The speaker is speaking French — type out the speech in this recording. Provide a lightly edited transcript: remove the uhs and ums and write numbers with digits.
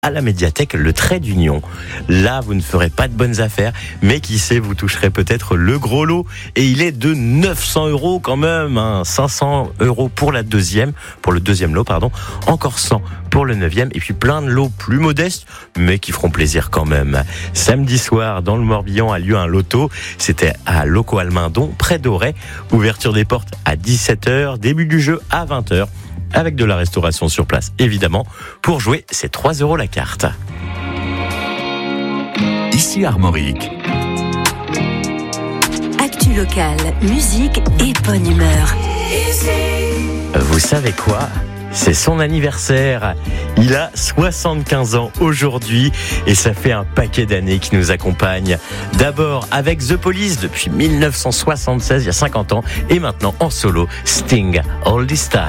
à la médiathèque Le Trait d'Union. Là, vous ne ferez pas de bonnes affaires, mais qui sait, vous toucherez peut-être le gros lot. Et il est de 900 € quand même, 500 € pour le deuxième lot, encore 100 pour le 9e, et puis plein de lots plus modestes, mais qui feront plaisir quand même. Samedi soir, dans le Morbihan, a lieu un loto. C'était à Loco-Almindon, près d'Auray. Ouverture des portes à 17h, début du jeu à 20h. Avec de la restauration sur place, évidemment. Pour jouer, c'est 3 € la carte. Ici Armorique. Actu locale, musique et bonne humeur. Vous savez quoi ? C'est son anniversaire. Il a 75 ans aujourd'hui et ça fait un paquet d'années qu'il nous accompagne. D'abord avec The Police depuis 1976, il y a 50 ans, et maintenant en solo, Sting, All This Time.